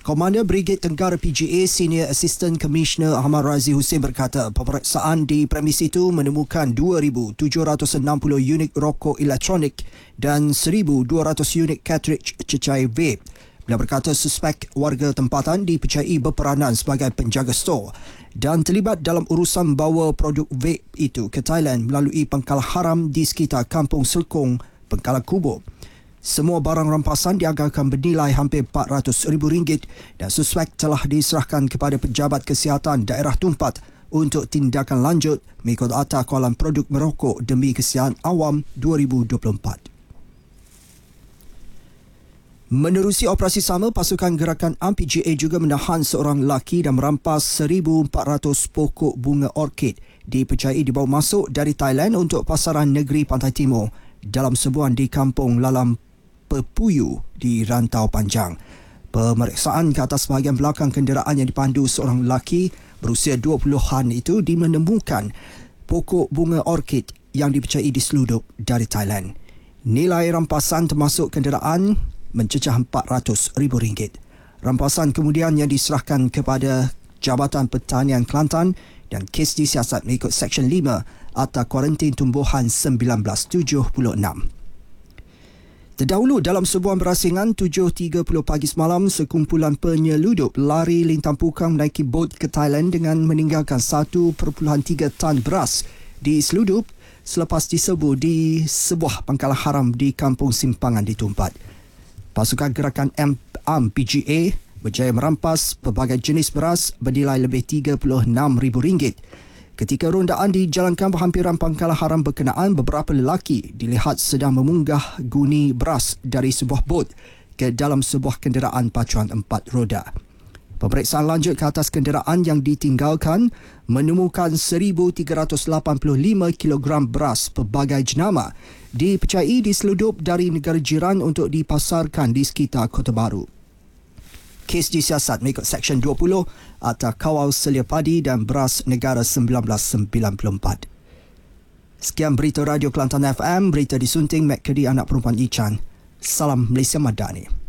Komander Brigade Tenggara PGA Senior Assistant Commissioner Ahmad Razi Hussein berkata pemeriksaan di premis itu menemukan 2,760 unit rokok elektronik dan 1,200 unit cartridge cecair vape. Beliau berkata suspek warga tempatan dipercayai berperanan sebagai penjaga stor dan terlibat dalam urusan bawa produk vape itu ke Thailand melalui pangkalan haram di sekitar Kampung Selkong, Bengkala Kubur. Semua barang rampasan dianggarkan bernilai hampir RM400,000 dan suspek telah diserahkan kepada pejabat kesihatan daerah Tumpat untuk tindakan lanjut mengikut Akta Kawalan Produk Merokok demi Kesihatan Awam 2024. Menerusi operasi sama, pasukan gerakan PGA juga menahan seorang lelaki dan merampas 1,400 pokok bunga orkid dipercayai dibawa masuk dari Thailand untuk pasaran negeri Pantai Timur dalam sebuah di Kampung Lalam Pepuyu di Rantau Panjang. Pemeriksaan ke atas bahagian belakang kenderaan yang dipandu seorang lelaki berusia 20-an itu menemukan pokok bunga orkid yang dipercayai diseludup dari Thailand. Nilai rampasan termasuk kenderaan mencecah RM400,000. Rampasan kemudian yang diserahkan kepada Jabatan Pertanian Kelantan dan kes disiasat mengikut Seksyen 5 Akta Kuarantin Tumbuhan 1976. Terdahulu dalam sebuah berasingan 7.30 pagi semalam, sekumpulan penyeludup lari lintang pukang menaiki bot ke Thailand dengan meninggalkan 1.3 tan beras diseludup selepas diserbu di sebuah pangkalan haram di Kampung Simpangan di Tumpat. Pasukan gerakan PGA berjaya merampas pelbagai jenis beras bernilai lebih RM36,000. Ketika rondaan dijalankan berhampiran pangkalan haram berkenaan, beberapa lelaki dilihat sedang memunggah guni beras dari sebuah bot ke dalam sebuah kenderaan pacuan 4 roda. Pemeriksaan lanjut ke atas kenderaan yang ditinggalkan menemukan 1,385 kilogram beras pelbagai jenama dipercayai diseludup dari negara jiran untuk dipasarkan di sekitar Kota Baru. Kes disiasat mengikut Seksyen 20 Akta Kawal Selia Padi dan Beras Negara 1994. Sekian berita Radio Kelantan FM, berita disunting Mek Kedi anak perempuan Ichan. Salam Malaysia Madani.